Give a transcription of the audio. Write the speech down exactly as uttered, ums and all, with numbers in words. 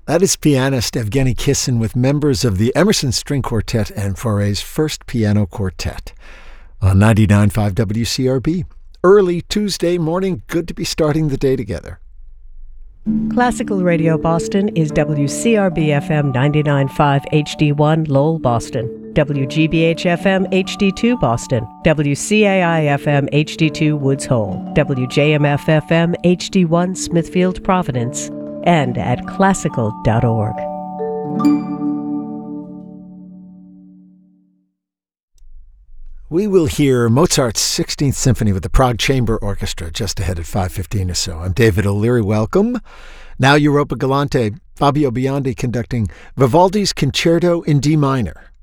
That is pianist Evgeny Kissin with members of the Emerson String Quartet and Fauré's First Piano Quartet on ninety-nine point five W C R B. Early Tuesday morning, good to be starting the day together. Classical Radio Boston is W C R B F M ninety-nine point five H D one Lowell, Boston, W G B H F M H D two Boston, W C A I F M H D two Woods Hole, W J M F F M H D one Smithfield, Providence, and at classical dot org. We will hear Mozart's sixteenth Symphony with the Prague Chamber Orchestra just ahead at five fifteen or so. I'm David O'Leary. Welcome. Now Europa Galante, Fabio Biondi conducting Vivaldi's Concerto in D minor.